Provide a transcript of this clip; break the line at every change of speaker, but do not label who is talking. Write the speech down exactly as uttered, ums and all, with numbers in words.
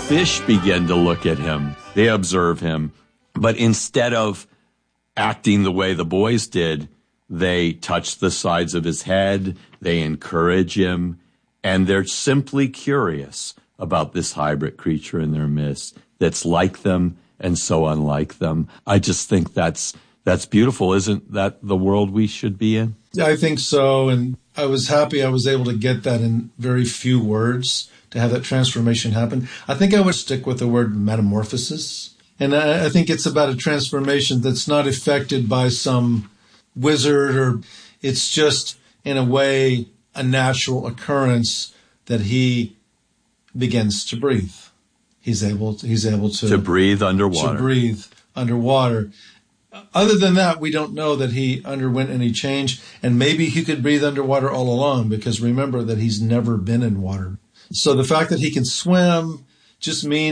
fish begin to look at him. They observe him. But instead of acting the way the boys did, they touch the sides of his head, they encourage him, and they're simply curious about this hybrid creature in their midst that's like them and so unlike them. I just think that's that's beautiful. Isn't that the world we should be in?
Yeah, I think so. And I was happy I was able to get that in very few words to have that transformation happen. I think I would stick with the word metamorphosis. And I, I think it's about a transformation that's not affected by some wizard, or it's just, in a way, a natural occurrence that he begins to breathe. He's able to, he's able to,
to breathe underwater.
To breathe underwater. Other than that, we don't know that he underwent any change, and maybe he could breathe underwater all along, because remember that he's never been in water. So the fact that he can swim just means